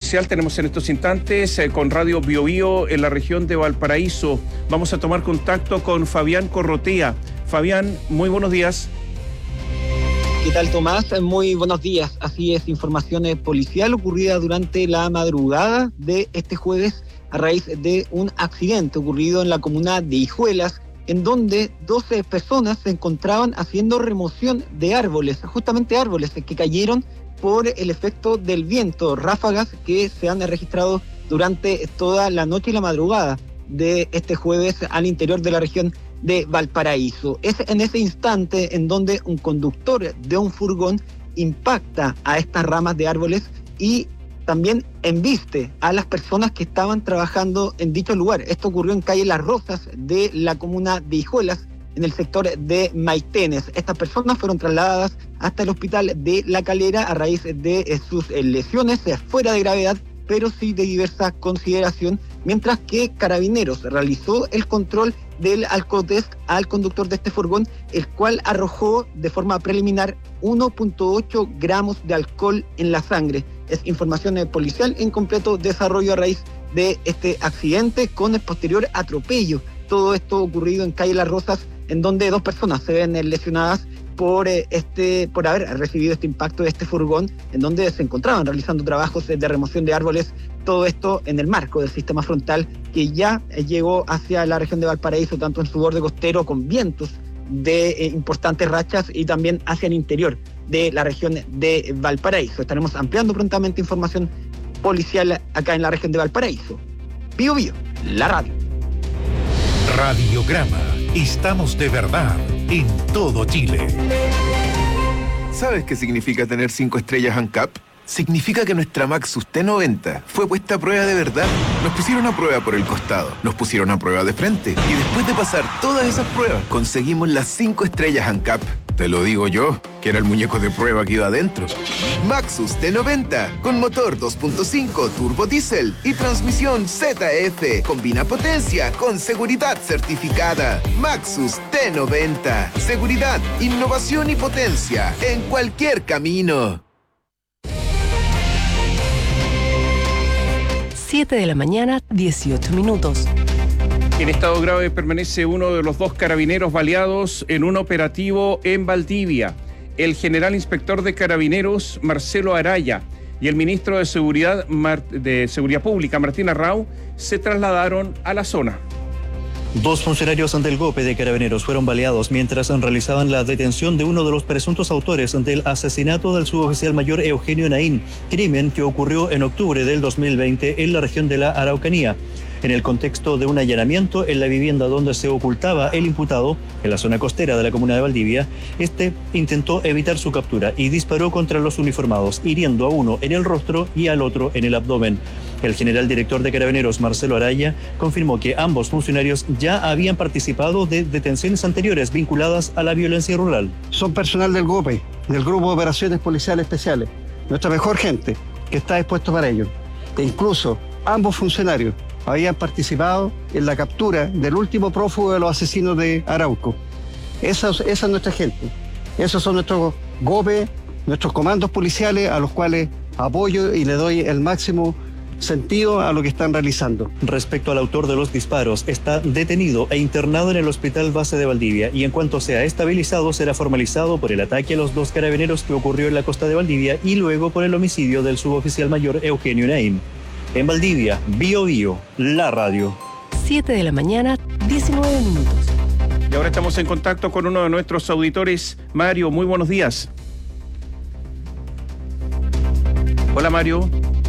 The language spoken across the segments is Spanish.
comercial. Tenemos en estos instantes con Radio Biobío en la región de Valparaíso. Vamos a tomar contacto con Fabián Corrotea. Fabián, muy buenos días. ¿Qué tal, Tomás? Muy buenos días. Así es, información policial ocurrida durante la madrugada de este jueves a raíz de un accidente ocurrido en la comuna de Hijuelas, en donde 12 personas se encontraban haciendo remoción de árboles, justamente árboles que cayeron por el efecto del viento, ráfagas que se han registrado durante toda la noche y la madrugada de este jueves al interior de la región de Valparaíso. Es en ese instante en donde un conductor de un furgón impacta a estas ramas de árboles y también embiste a las personas que estaban trabajando en dicho lugar. Esto ocurrió en calle Las Rosas de la comuna de Hijuelas, en el sector de Maitenes. Estas personas fueron trasladadas hasta el hospital de La Calera a raíz de sus lesiones fuera de gravedad, pero sí de diversa consideración, mientras que Carabineros realizó el control del alcotest al conductor de este furgón, el cual arrojó de forma preliminar 1.8 gramos de alcohol en la sangre. Es información policial en completo desarrollo a raíz de este accidente con el posterior atropello. Todo esto ocurrido en calle Las Rosas, en donde 2 personas se ven lesionadas por haber recibido este impacto de este furgón, en donde se encontraban realizando trabajos de remoción de árboles. Todo esto en el marco del sistema frontal que ya llegó hacia la región de Valparaíso, tanto en su borde costero con vientos de importantes rachas y también hacia el interior de la región de Valparaíso. Estaremos ampliando prontamente información policial acá en la región de Valparaíso. Bio Bio, la radio. Radiograma. Estamos de verdad en todo Chile. ¿Sabes qué significa tener 5 estrellas ANCAP? Significa que nuestra Maxus T90 fue puesta a prueba de verdad. Nos pusieron a prueba por el costado, nos pusieron a prueba de frente y después de pasar todas esas pruebas conseguimos las 5 estrellas ANCAP. Te lo digo yo, que era el muñeco de prueba que iba adentro. Maxus T90, con motor 2.5 turbo diésel y transmisión ZF. Combina potencia con seguridad certificada. Maxus T90. Seguridad, innovación y potencia en cualquier camino. 7 de la mañana, 18 minutos. En estado grave permanece uno de los 2 carabineros baleados en un operativo en Valdivia. El general inspector de Carabineros, Marcelo Araya, y el ministro de Seguridad Pública, Martín Arrau, se trasladaron a la zona. 2 funcionarios del GOPE de Carabineros fueron baleados mientras realizaban la detención de uno de los presuntos autores del asesinato del suboficial mayor Eugenio Naín, crimen que ocurrió en octubre del 2020 en la región de la Araucanía. En el contexto de un allanamiento en la vivienda donde se ocultaba el imputado, en la zona costera de la comuna de Valdivia, este intentó evitar su captura y disparó contra los uniformados, hiriendo a uno en el rostro y al otro en el abdomen. El general director de Carabineros, Marcelo Araya, confirmó que ambos funcionarios ya habían participado de detenciones anteriores vinculadas a la violencia rural. Son personal del GOPE, del Grupo de Operaciones Policiales Especiales, nuestra mejor gente que está dispuesto para ello. E incluso ambos funcionarios habían participado en la captura del último prófugo de los asesinos de Arauco. Esa es nuestra gente. Esos son nuestros GOPE, nuestros comandos policiales a los cuales apoyo y le doy el máximo sentido a lo que están realizando. Respecto al autor de los disparos, está detenido e internado en el Hospital Base de Valdivia y en cuanto sea estabilizado será formalizado por el ataque a los 2 carabineros que ocurrió en la costa de Valdivia y luego por el homicidio del suboficial mayor Eugenio Naín. En Valdivia, Bio Bio, la radio. 7 de la mañana, 19 minutos. Y ahora estamos en contacto con uno de nuestros auditores. Mario, muy buenos días. Hola, Mario.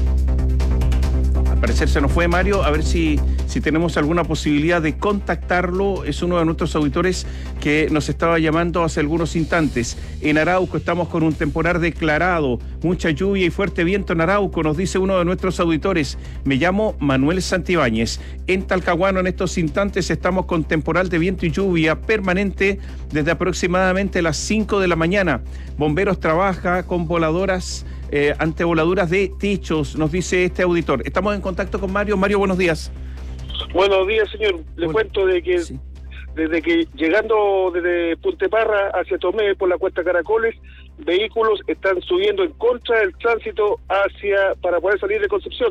Al parecer se nos fue Mario. A ver si tenemos alguna posibilidad de contactarlo. Es uno de nuestros auditores que nos estaba llamando hace algunos instantes. En Arauco estamos con un temporal declarado, mucha lluvia y fuerte viento en Arauco, nos dice uno de nuestros auditores. Me llamo Manuel Santibáñez. En Talcahuano en estos instantes estamos con temporal de viento y lluvia permanente desde aproximadamente las 5 de la mañana. Bomberos trabaja con voladoras, antevoladuras de techos, nos dice este auditor. Estamos en contacto con Mario. Mario, buenos días. Buenos días, señor. Le cuento de que desde que llegando desde Punteparra hacia Tomé por la Cuesta Caracoles, vehículos están subiendo en contra del tránsito para poder salir de Concepción.